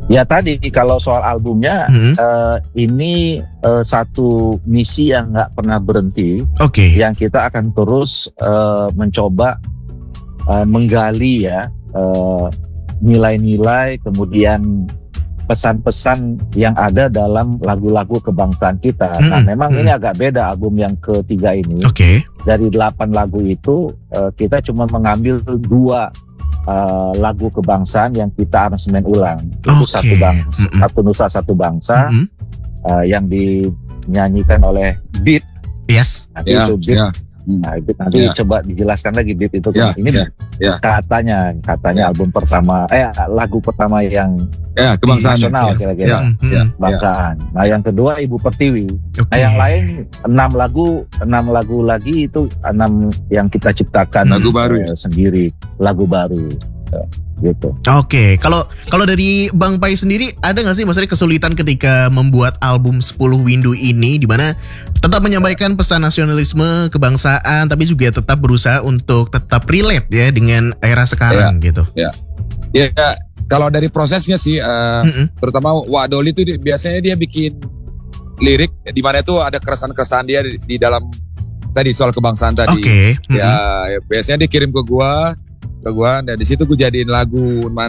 Ya tadi kalau soal albumnya ini satu misi yang nggak pernah berhenti. Oke. Yang kita akan terus mencoba menggali ya nilai-nilai, kemudian pesan-pesan yang ada dalam lagu-lagu kebangsaan kita. Nah memang ini agak beda album yang ketiga ini. Oke. Dari 8 lagu itu kita cuma mengambil 2 lagu kebangsaan yang kita aransemen ulang. Itu satu nusa satu bangsa yang dinyanyikan oleh Beat. Yes. Nanti itu Beat. Nah, itu nanti coba dijelaskan lagi Beat itu ini katanya album pertama lagu pertama yang kebangsaan nasional kira-kira kebangsaan. Nah yang kedua Ibu Pertiwi. Nah yang lain 6 lagu lagi itu 6 yang kita ciptakan lagu baru sendiri, lagu baru gitu. Oke, kalau dari Bang Pai sendiri ada nggak sih maksudnya kesulitan ketika membuat album 10 Windu ini, di mana tetap menyampaikan pesan nasionalisme kebangsaan tapi juga tetap berusaha untuk tetap relate ya dengan era sekarang gitu. Ya, kalau dari prosesnya sih terutama Wak Doli itu biasanya dia bikin lirik di mana itu ada keresahan-keresahan dia di dalam tadi soal kebangsaan tadi. Oke. Ya, biasanya dia kirim ke gua. Dan di situ gue jadiin lagu mana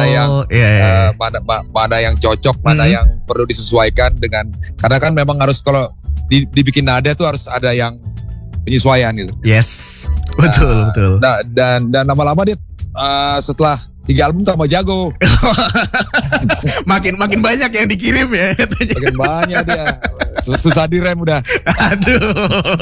yang cocok, mana yang perlu disesuaikan dengan, karena kan memang harus kalau dibikin nada tuh harus ada yang penyesuaian gitu. Yes, betul. Dan lama-lama dia setelah 3 album tambah jago. makin banyak yang dikirim ya. Makin banyak dia. Susah direm udah. Aduh.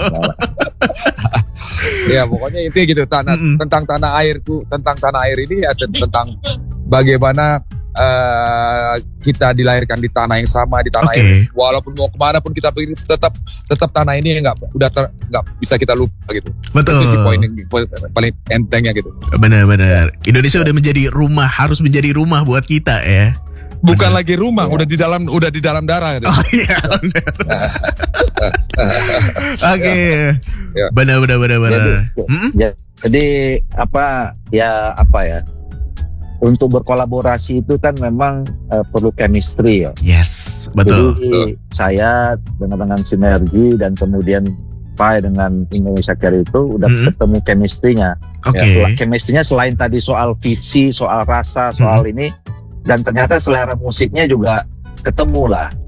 Ya pokoknya intinya gitu, tentang tanah airku, tentang tanah air ini ya tentang bagaimana kita dilahirkan di tanah yang sama, di tanah air. Walaupun mau kemana pun kita pergi, tetap tanah ini nggak bisa kita lupa gitu. Betul. Itu sih poin paling entengnya gitu. Benar. Indonesia udah menjadi rumah, harus menjadi rumah buat kita ya. Bukan lagi rumah, udah di dalam darah gitu. Oh iya. Oke. Benar. Jadi apa ya? Untuk berkolaborasi itu kan memang perlu chemistry ya. Yes, betul. Jadi saya dengan sinergi dan kemudian Pai dengan Indonesia Care itu udah ketemu chemistry-nya. Ya, chemistry-nya selain tadi soal visi, soal rasa, soal ini, dan ternyata selera musiknya juga ketemu lah.